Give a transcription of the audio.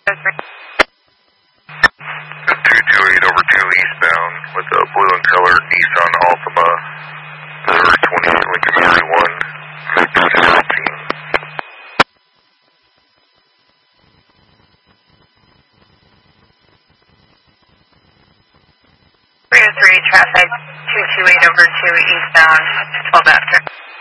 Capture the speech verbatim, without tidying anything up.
two two eight over two eastbound with a blue and colored Nissan Altima, Missouri twenty, Lincoln Missouri one, frequency fifteen. three oh three traffic, two two eight over two eastbound, twelve after.